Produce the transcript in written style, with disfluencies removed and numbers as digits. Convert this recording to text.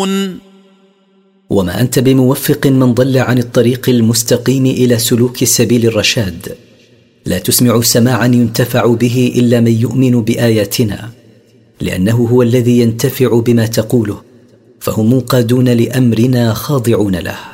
وما أنت بموفق من ضل عن الطريق المستقيم إلى سلوك سبيل الرشاد. لا تسمع سماعا ينتفع به إلا من يؤمن بآياتنا، لأنه هو الذي ينتفع بما تقوله، فهم منقادون لأمرنا خاضعون له.